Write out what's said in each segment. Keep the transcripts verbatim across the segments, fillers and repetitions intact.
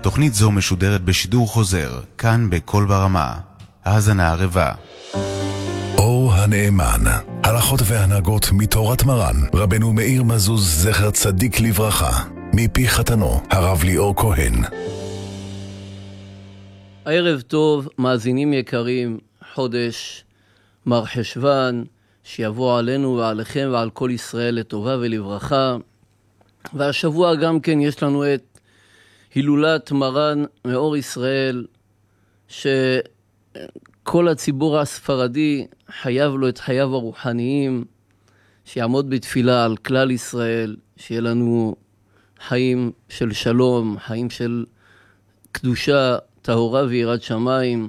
תוכנית זו משודרת בשידור חוזר, כאן בכל ברמה. האזנה ערבה. אור הנאמן, הלכות והנהגות מתורת מרן, רבנו מאיר מזוז זכר צדיק לברכה, מפי חתנו, הרב ליאור כהן. ערב טוב, מאזינים יקרים, חודש מר חשוון, שיבוא עלינו ועליכם ועל כל ישראל לטובה ולברכה. והשבוע גם כן יש לנו את הילולת מרן מאור ישראל, שכל הציבור הספרדי חייב לו את חייו הרוחניים, שיעמוד בתפילה על כלל ישראל, שיהיה לנו חיים של שלום, חיים של קדושה, טהורה ויראת שמיים.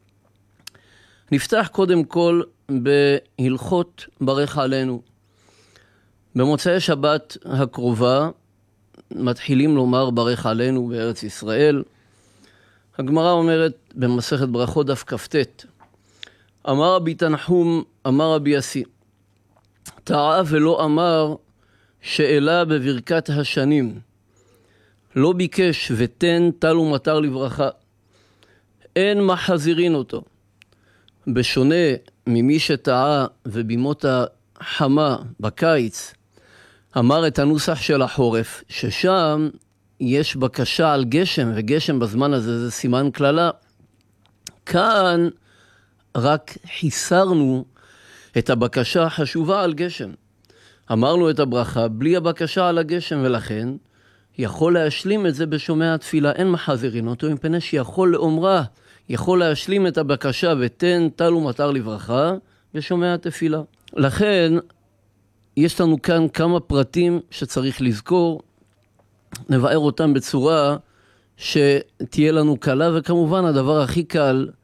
נפתח קודם כל בהלכות ברך עלינו. במוצאי שבת הקרובה מתחילים לומר ברך עלינו בארץ ישראל. הגמרא אומרת במסכת ברכות דף כ"ט, אמר רבי תנחום, אמר רבי יסי, טעה ולא אמר שאלה בברכת השנים, לא ביקש ותן טל ומטר לברכה, אין מחזירין אותו. בשונה ממי שטעה ובימות החמה בקיץ אמר את הנוסח של החורף, ששם יש בקשה על גשם, וגשם בזמן הזה זה סימן כללה. כאן רק חיסרנו את הבקשה החשובה על גשם. אמרנו את הברכה בלי הבקשה על הגשם, ולכן יכול להשלים את זה בשומע התפילה, אין מחזירין אותו, מפני שיכול לאומרה, יכול להשלים את הבקשה ותן טל ומטר לברכה בשומע התפילה. לכן יש לנו כאן כמה פרטים שצריך לזכור, נבאר אותם בצורה שתהיה לנו קלה, וכמובן הדבר הכי קל